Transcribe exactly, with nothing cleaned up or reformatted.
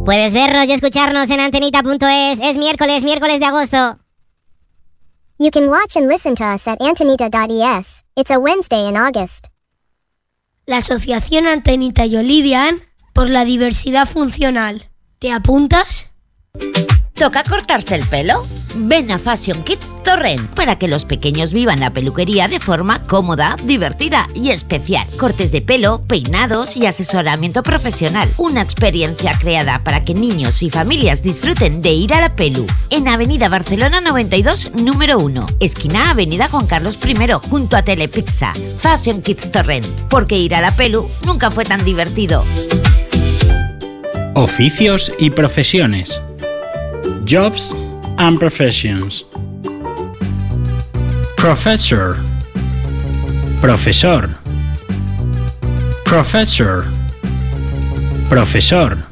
puedes vernos y escucharnos en antenita punto es. Es miércoles, miércoles de agosto. You can watch and listen to us at antenita dot e s. It's a Wednesday in August. La Asociación Antenita y Olivian por la diversidad funcional. ¿Te apuntas? ¿Toca cortarse el pelo? Ven a Fashion Kids Torrent para que los pequeños vivan la peluquería de forma cómoda, divertida y especial. Cortes de pelo, peinados y asesoramiento profesional. Una experiencia creada para que niños y familias disfruten de ir a la pelu. En Avenida Barcelona noventa y dos, número uno. Esquina Avenida Juan Carlos primero, junto a Telepizza. Fashion Kids Torrent. Porque ir a la pelu nunca fue tan divertido. Oficios y profesiones. Jobs and professions. Professor. Profesor. Professor. Profesor.